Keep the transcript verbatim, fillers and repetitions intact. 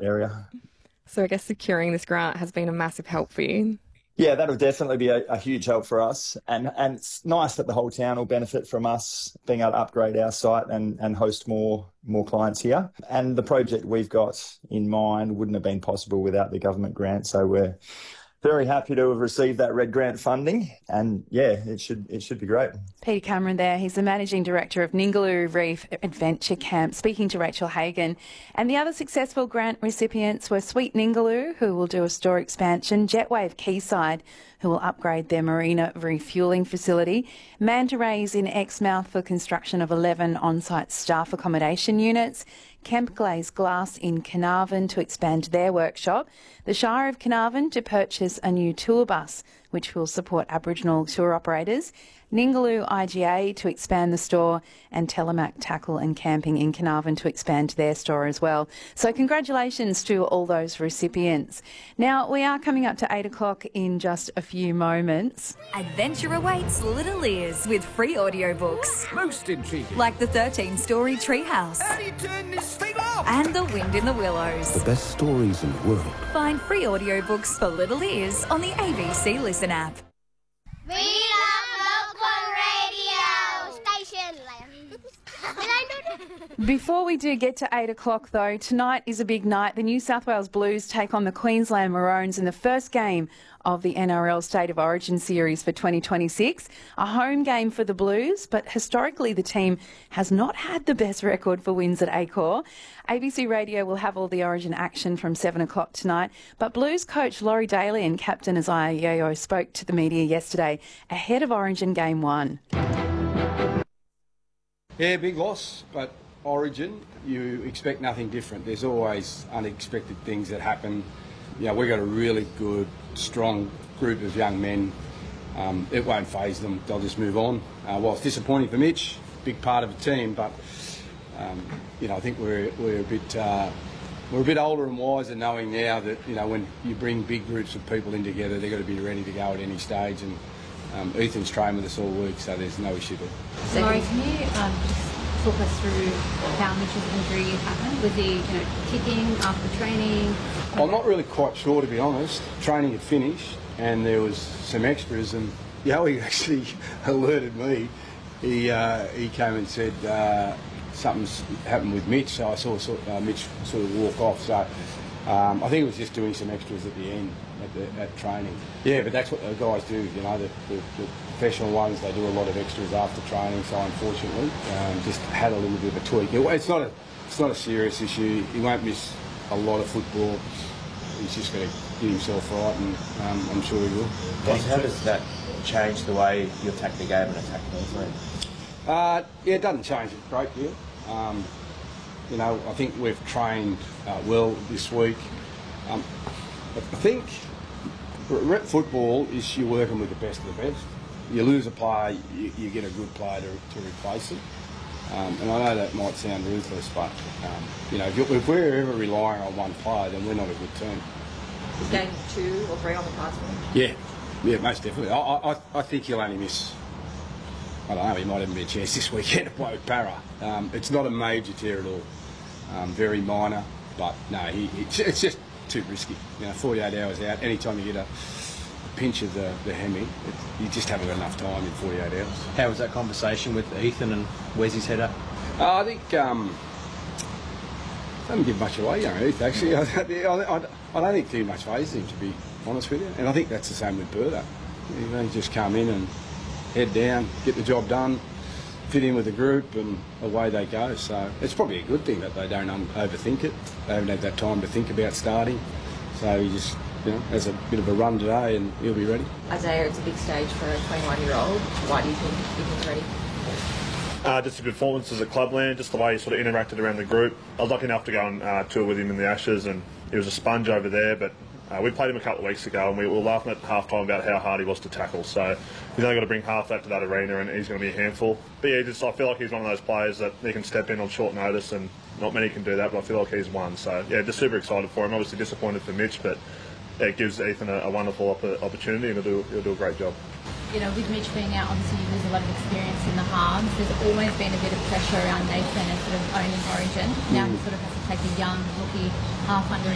area. So I guess securing this grant has been a massive help for you. Yeah, that'll definitely be a, a huge help for us. And and it's nice that the whole town will benefit from us being able to upgrade our site and, and host more more clients here. And the project we've got in mind wouldn't have been possible without the government grant. So we're very happy to have received that Red Grant funding, and yeah, it should it should be great. Peter Cameron there, he's the Managing Director of Ningaloo Reef Adventure Camp, speaking to Rachel Hagan. And the other successful grant recipients were Sweet Ningaloo, who will do a store expansion, Jetwave Quayside, who will upgrade their marina refuelling facility, Manta Rays in Exmouth for construction of eleven on-site staff accommodation units, Kemp Glaze Glass in Carnarvon to expand their workshop, the Shire of Carnarvon to purchase a new tour bus which will support Aboriginal tour operators, Ningaloo I G A to expand the store, and Telemac Tackle and Camping in Carnarvon to expand their store as well. So congratulations to all those recipients. Now, we are coming up to eight o'clock in just a few moments. Adventure awaits little ears with free audiobooks. Most intriguing. Like the thirteen-storey Treehouse. How do you turn this thing off? And The Wind in the Willows. The best stories in the world. Find free audiobooks for little ears on the A B C Listen app. We love local radio station. Before we do get to eight o'clock though, tonight is a big night. The New South Wales Blues take on the Queensland Maroons in the first game of the N R L State of Origin series for twenty twenty-six. A home game for the Blues, but historically the team has not had the best record for wins at Accor. A B C Radio will have all the Origin action from seven o'clock tonight, but Blues coach Laurie Daly and captain Isaiah Yeo spoke to the media yesterday ahead of Origin Game one. Yeah, big loss, but Origin, you expect nothing different. There's always unexpected things that happen. You know, we've got a really good, strong group of young men. Um, it won't faze them. They'll just move on. Uh, well, it's disappointing for Mitch, big part of the team, but um, you know, I think we're we're a bit uh, we're a bit older and wiser, knowing now that you know when you bring big groups of people in together, they've got to be ready to go at any stage. And um, Ethan's trained with us all week, so there's no issue there. So, Laurie, can you um, just talk us through how Mitchell's injury happened? Was he, you know, kicking after training? I'm not really quite sure, to be honest. Training had finished and there was some extras, and Yowie actually alerted me. He uh, he came and said uh, something's happened with Mitch, so I saw sort uh, Mitch sort of walk off. So um, I think he was just doing some extras at the end at, the, at training. Yeah, but that's what the guys do. You know, the, the, the professional ones, they do a lot of extras after training. So unfortunately, um, just had a little bit of a tweak. It's not a it's not a serious issue. He won't miss a lot of football. He's just going to get himself right, and um, I'm sure he will. How does that change the way you attack the game and attack Queensland? Uh, yeah, it doesn't change it a great deal. Um, you know, I think we've trained uh, well this week. Um, I think rep football is you're working with the best of the best. You lose a player, you, you get a good player to, to replace it. Um, and I know that might sound ruthless, but um, you know, if, you, if we're ever relying on one player, then we're not a good team. Is game two or three on the cards for him? Yeah, yeah, most definitely. I, I, I think he'll only miss. I don't know. He might even be a chance this weekend to play with Para. Um, it's not a major tear at all. Um, very minor, but no, he, it's, it's just too risky. You know, forty-eight hours out. Anytime you get a pinch of the, the hemi, it, you just haven't got enough time in forty-eight hours. How was that conversation with Ethan, and where's his head at? Uh, I think um, I don't give much away, young Heath, actually. I, I, I, I don't think too much fazes him, to be honest with you. And I think that's the same with Berta. You know, just come in and head down, get the job done, fit in with the group, and away they go. So it's probably a good thing that they don't um, overthink it. They haven't had that time to think about starting. So he just, you know, has a bit of a run today and he'll be ready. Isaiah, it's a big stage for a twenty-one-year-old. Why do you think Ethan's ready? Uh, just a good performance as a clubland, just the way he sort of interacted around the group. I was lucky enough to go on uh, tour with him in the Ashes, and he was a sponge over there, but uh, we played him a couple of weeks ago and we were laughing at half-time about how hard he was to tackle. So he's only got to bring half that to that arena and he's going to be a handful. But yeah, just, I feel like he's one of those players that he can step in on short notice, and not many can do that, but I feel like he's one. So yeah, just super excited for him. Obviously disappointed for Mitch, but yeah, it gives Ethan a, a wonderful op opportunity, and he'll do, he'll do a great job. You know, with Mitch being out, obviously you lose a lot of experience in the halves. There's always been a bit of pressure around Nathan and sort of owning Origin. Now he sort of has to take a young rookie half under